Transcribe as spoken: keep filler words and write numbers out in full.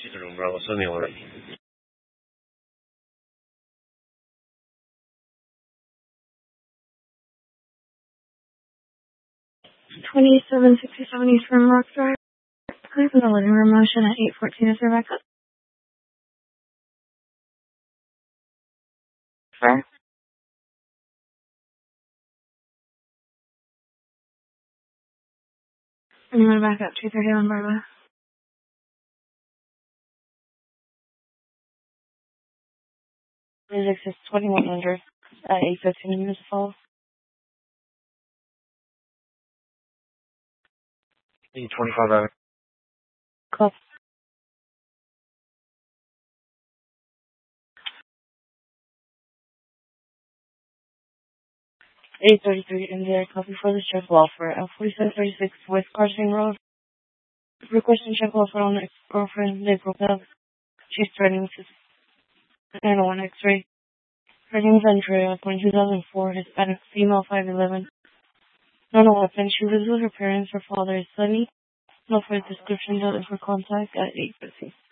记者 Bravo 说明了。 twenty-seven sixty-seven East Rimrock Drive. Please in the living room motion at eight fourteen is Rebecca. Sure. And you want to back up two thirty-one Barbara. Music is twenty-one hundred at eight fifteen Miss Falls. eight twenty-five hour. Cool. eight thirty-three in the air copy for the check welfare at forty-seven thirty-six West Carson Road. Requesting check welfare on ex-girlfriend April Bell. She's threatening to nine oh one X-ray. Her name's Andrea, born two thousand four, Hispanic, female, five eleven. No, no weapon. She lives with her parents. Her father is Sunny. No further descriptions of her contact at eight fifty.